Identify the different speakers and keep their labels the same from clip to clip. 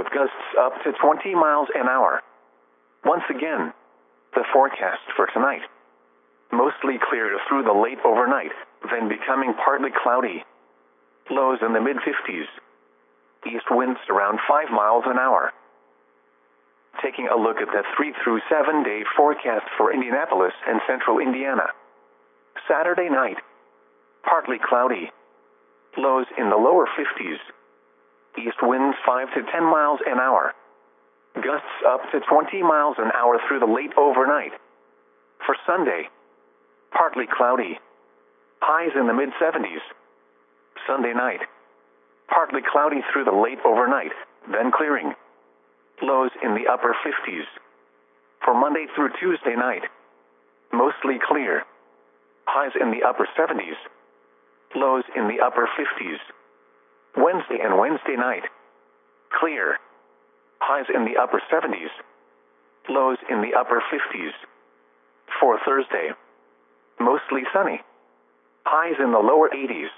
Speaker 1: gusts up to 20 miles an hour. Once again, the forecast for tonight. Mostly clear through the late overnight, then becoming partly cloudy. Lows in the mid-50s. East winds around 5 miles an hour. Taking a look at the 3 through 7 day forecast for Indianapolis and central Indiana. Saturday night. Partly cloudy. Lows in the lower 50s. East winds 5 to 10 miles an hour. Gusts up to 20 miles an hour through the late overnight. For Sunday. Partly cloudy. Highs in the mid-70s. Sunday night. Partly cloudy through the late overnight, then clearing. Lows in the upper 50s. For Monday through Tuesday night. Mostly clear. Highs in the upper 70s. Lows in the upper 50s. Wednesday and Wednesday night. Clear. Highs in the upper 70s. Lows in the upper 50s. For Thursday. Mostly sunny. Highs in the lower 80s.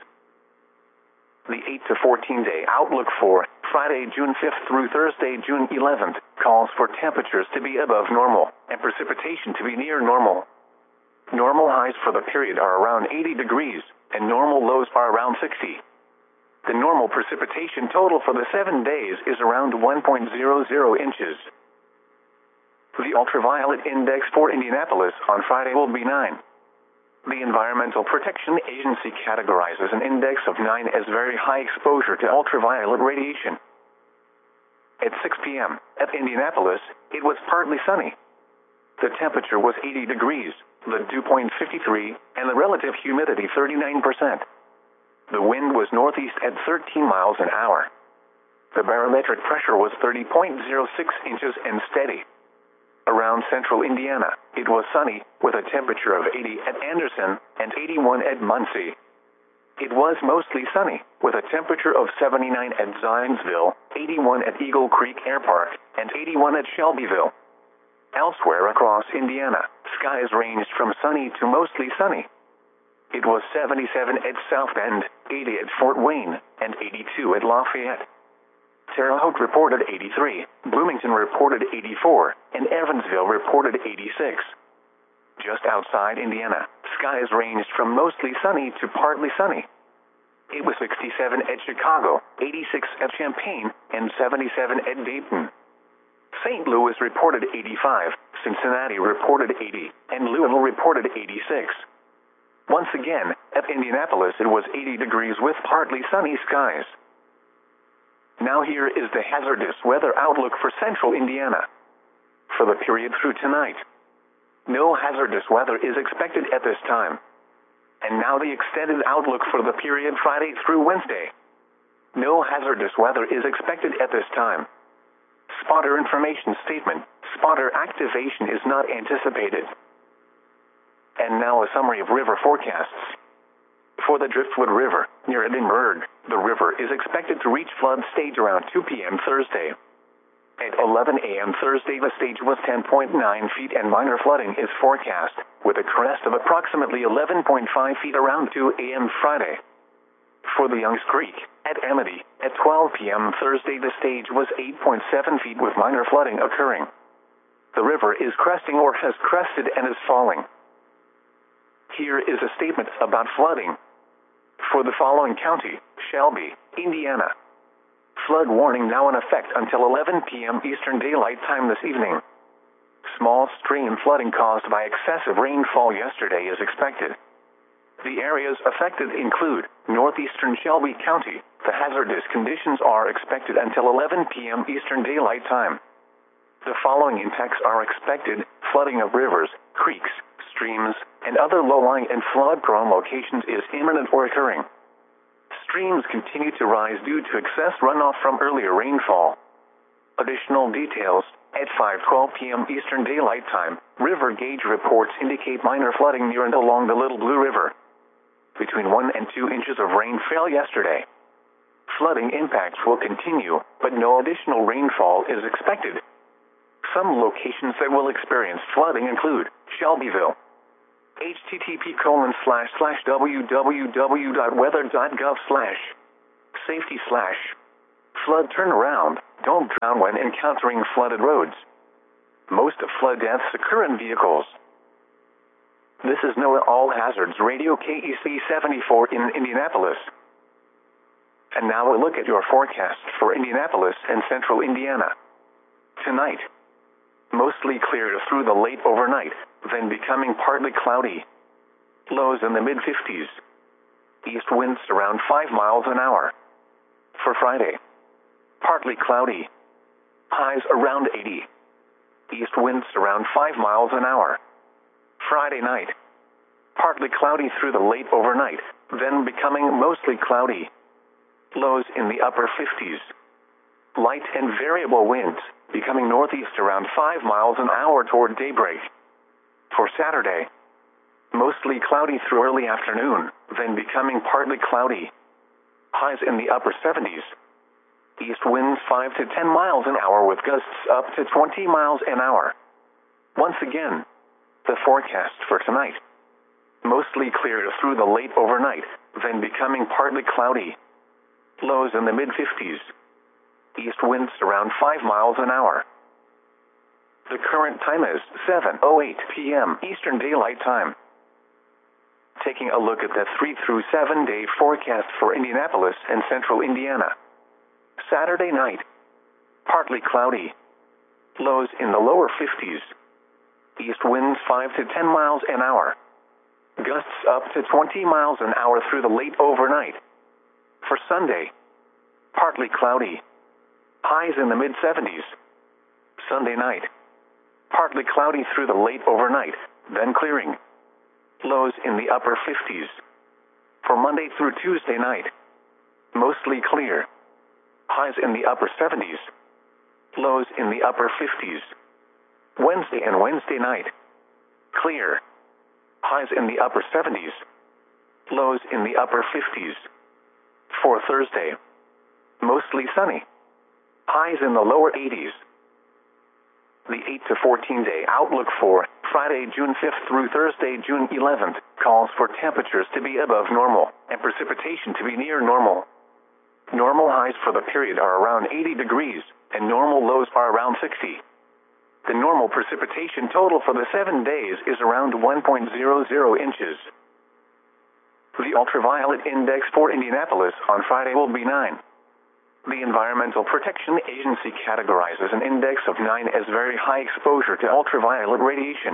Speaker 1: The 8 to 14 day outlook for Friday, June 5th through Thursday, June 11th, calls for temperatures to be above normal and precipitation to be near normal. Normal highs for the period are around 80 degrees, and normal lows are around 60. The normal precipitation total for the 7 days is around 1.00 inches. The ultraviolet index for Indianapolis on Friday will be 9. The Environmental Protection Agency categorizes an index of 9 as very high exposure to ultraviolet radiation. At 6 p.m. at Indianapolis, it was partly sunny. The temperature was 80 degrees, the dew point 53, and the relative humidity 39%. The wind was northeast at 13 miles an hour. The barometric pressure was 30.06 inches and steady. Around central Indiana, it was sunny, with a temperature of 80 at Anderson and 81 at Muncie. It was mostly sunny, with a temperature of 79 at Zionsville, 81 at Eagle Creek Air Park, and 81 at Shelbyville. Elsewhere across Indiana, skies ranged from sunny to mostly sunny. It was 77 at South Bend, 80 at Fort Wayne, and 82 at Lafayette. Terre Haute reported 83, Bloomington reported 84, and Evansville reported 86. Just outside Indiana, skies ranged from mostly sunny to partly sunny. It was 67 at Chicago, 86 at Champaign, and 77 at Dayton. St. Louis reported 85, Cincinnati reported 80, and Louisville reported 86. Once again, at Indianapolis it was 80 degrees with partly sunny skies. Now here is the hazardous weather outlook for central Indiana. For the period through tonight. No hazardous weather is expected at this time. And now the extended outlook for the period Friday through Wednesday. No hazardous weather is expected at this time. Spotter information statement. Spotter activation is not anticipated. And now a summary of river forecasts. For the Driftwood River, near Edinburgh, the river is expected to reach flood stage around 2 p.m. Thursday. At 11 a.m. Thursday, the stage was 10.9 feet and minor flooding is forecast, with a crest of approximately 11.5 feet around 2 a.m. Friday. For the Youngs Creek, at Amity, at 12 p.m. Thursday, the stage was 8.7 feet with minor flooding occurring. The river is cresting or has crested and is falling. Here is a statement about flooding. For the following county, Shelby, Indiana. Flood warning now in effect until 11 p.m. Eastern Daylight Time this evening. Small stream flooding caused by excessive rainfall yesterday is expected. The areas affected include northeastern Shelby County. The hazardous conditions are expected until 11 p.m. Eastern Daylight Time. The following impacts are expected: flooding of rivers, creeks, streams, and other low-lying and flood-prone locations is imminent or occurring. Streams continue to rise due to excess runoff from earlier rainfall. Additional details: at 5:12 p.m. Eastern Daylight Time, river gauge reports indicate minor flooding near and along the Little Blue River. Between 1 and 2 inches of rain fell yesterday. Flooding impacts will continue, but no additional rainfall is expected. Some locations that will experience flooding include Shelbyville. http://www.weather.gov/safety/ Flood turnaround. Don't drown when encountering flooded roads. Most flood deaths occur in vehicles. This is NOAA All Hazards Radio KEC 74 in Indianapolis. And now a look at your forecast for Indianapolis and central Indiana. Tonight, mostly clear through the late overnight, then becoming partly cloudy. Lows in the mid-50s. East winds around 5 miles an hour. For Friday, partly cloudy. Highs around 80. East winds around 5 miles an hour. Friday night, partly cloudy through the late overnight, then becoming mostly cloudy. Lows in the upper 50s. Light and variable winds, becoming northeast around 5 miles an hour toward daybreak. For Saturday, mostly cloudy through early afternoon, then becoming partly cloudy. Highs in the upper 70s. East winds 5 to 10 miles an hour with gusts up to 20 miles an hour. Once again, the forecast for tonight. Mostly clear through the late overnight, then becoming partly cloudy. Lows in the mid-50s. East winds around 5 miles an hour. The current time is 7:08 p.m. Eastern Daylight Time. Taking a look at the 3 through 7 day forecast for Indianapolis and central Indiana. Saturday night, partly cloudy. Lows in the lower 50s. East winds 5 to 10 miles an hour. Gusts up to 20 miles an hour through the late overnight. For Sunday, partly cloudy. Highs in the mid-70s. Sunday night, partly cloudy through the late overnight, then clearing. Lows in the upper 50s. For Monday through Tuesday night, mostly clear. Highs in the upper 70s. Lows in the upper 50s. Wednesday and Wednesday night, clear. Highs in the upper 70s. Lows in the upper 50s. For Thursday, mostly sunny. Highs in the lower 80s. The 8 to 14 day outlook for Friday, June 5th through Thursday, June 11th, calls for temperatures to be above normal and precipitation to be near normal. Normal highs for the period are around 80 degrees, and normal lows are around 60. The normal precipitation total for the 7 days is around 1.00 inches. The ultraviolet index for Indianapolis on Friday will be 9. The Environmental Protection Agency categorizes an index of 9 as very high exposure to ultraviolet radiation.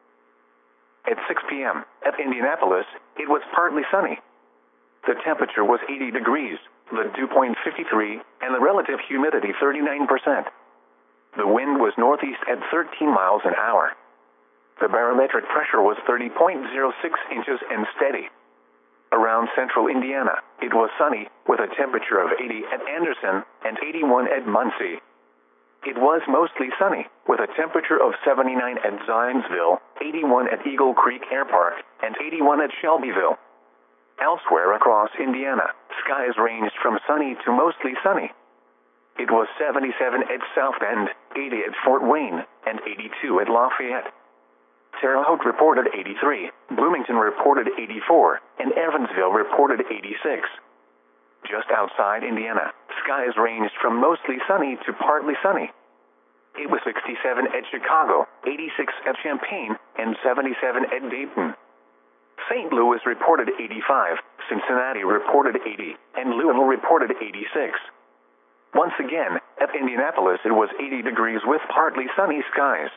Speaker 1: At 6 p.m. at Indianapolis, it was partly sunny. The temperature was 80 degrees, the dew point 53, and the relative humidity 39%. The wind was northeast at 13 miles an hour. The barometric pressure was 30.06 inches and steady. Around central Indiana, it was sunny, with a temperature of 80 at Anderson and 81 at Muncie. It was mostly sunny, with a temperature of 79 at Zionsville, 81 at Eagle Creek Air Park, and 81 at Shelbyville. Elsewhere across Indiana, skies ranged from sunny to mostly sunny. It was 77 at South Bend, 80 at Fort Wayne, and 82 at Lafayette. Terre Haute reported 83, Bloomington reported 84, and Evansville reported 86. Just outside Indiana, skies ranged from mostly sunny to partly sunny. It was 67 at Chicago, 86 at Champaign, and 77 at Dayton. St. Louis reported 85, Cincinnati reported 80, and Louisville reported 86. Once again, at Indianapolis it was 80 degrees with partly sunny skies.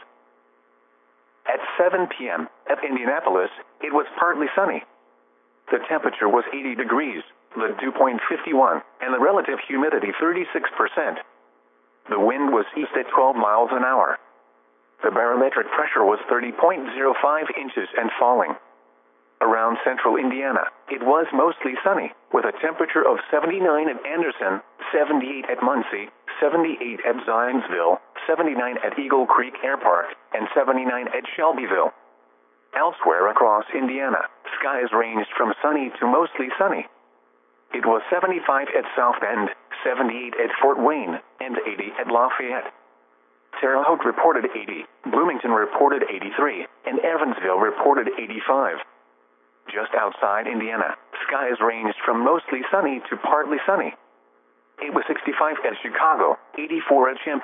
Speaker 1: At 7 p.m. at Indianapolis, it was partly sunny. The temperature was 80 degrees, the dew point 51, and the relative humidity 36%. The wind was east at 12 miles an hour. The barometric pressure was 30.05 inches and falling. Around central Indiana, it was mostly sunny, with a temperature of 79 at Anderson, 78 at Muncie, 78 at Zionsville, 79 at Eagle Creek Air Park, and 79 at Shelbyville. Elsewhere across Indiana, skies ranged from sunny to mostly sunny. It was 75 at South Bend, 78 at Fort Wayne, and 80 at Lafayette. Terre Haute reported 80, Bloomington reported 83, and Evansville reported 85. Just outside Indiana, skies ranged from mostly sunny to partly sunny. It was 65 at Chicago, 84 at Champaign.